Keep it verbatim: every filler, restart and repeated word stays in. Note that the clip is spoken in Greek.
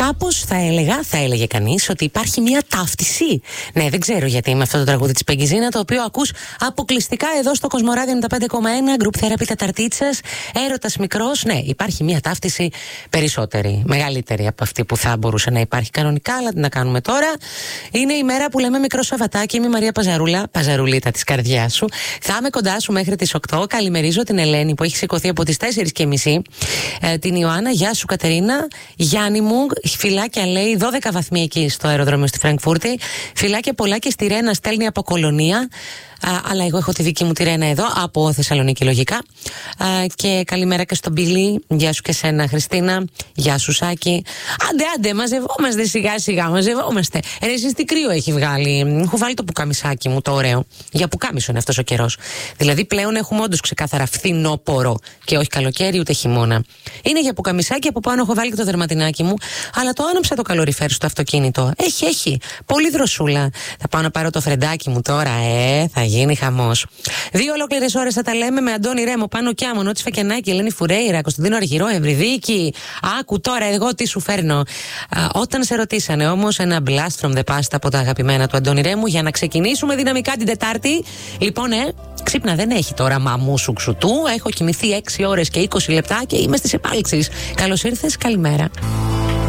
κάπως θα έλεγα, θα έλεγε κανείς ότι υπάρχει μια ταύτιση. Ναι, δεν ξέρω γιατί με αυτό το τραγούδι της Πεγκιζίνα, το οποίο ακούς αποκλειστικά εδώ στο Κοσμοράδιο ενενήντα πέντε κόμμα ένα, Group Therapy Τεταρτίτσας, έρωτας μικρός. Ναι, υπάρχει μια ταύτιση περισσότερη, μεγαλύτερη από αυτή που θα μπορούσε να υπάρχει κανονικά, αλλά τι να κάνουμε τώρα. Είναι η μέρα που λέμε μικρό Σαββατάκι. Είμαι η Μαρία Παζαρούλα, Παζαρουλίτα της καρδιάς σου. Θα είμαι κοντά σου μέχρι τις οκτώ. Καλημερίζω την Ελένη που έχει σηκωθεί από τις τέσσερις και μισή. Ε, την Ιωάννα, γεια σου Κατερίνα. Γιάννη μου, φιλάκια λέει, δώδεκα βαθμοί εκεί στο αεροδρόμιο στη Φραγκφούρτη. Φιλάκια πολλά και στη Ρένα στέλνει από Κολονία. Α, αλλά εγώ έχω τη δική μου τη Ρένα εδώ, από Θεσσαλονίκη λογικά. Α, και καλημέρα και στον Μπίλη. Γεια σου και σένα, Χριστίνα. Γεια σου, Σάκη. Άντε, άντε, μαζευόμαστε σιγά σιγά, μαζευόμαστε. Ε, εσείς τι κρύο έχει βγάλει. Έχω βάλει το πουκαμισάκι μου, το ωραίο. Για πουκάμισο είναι αυτός ο καιρός. Δηλαδή πλέον έχουμε όντως ξεκάθαρα φθινόπορο και όχι καλοκαίρι ούτε χειμώνα. Είναι για πουκαμισάκι, από πάνω έχω βάλει και το δερματινάκι μου, αλλά το άναψα το καλοριφέρ στο αυτοκίνητο. Έχει, έχει. Πολύ δροσούλα. Θα πάω να πάρω το φρεντάκι μου τώρα, ε, θα γίνει χαμός. Δύο ολόκληρες ώρες θα τα λέμε με Αντώνη Ρέμο, Πάνο Κιάμο, Νότσι Φακιανάκη, Ελένη Φουρέιρα, Κωνσταντίνο Αργυρό, Ευρυδίκη. Άκου τώρα εγώ τι σου φέρνω. Α, όταν σε ρωτήσανε όμως, ένα blast from the past από τα αγαπημένα του Αντώνη Ρέμου για να ξεκινήσουμε δυναμικά την Τετάρτη. Λοιπόν, ε, ξύπνα δεν έχει τώρα μαμού σου ξουτού. Έχω κοιμηθεί έξι ώρες και είκοσι λεπτά και είμαι στις επάλξεις. Καλώς ήρθες, καλημέρα.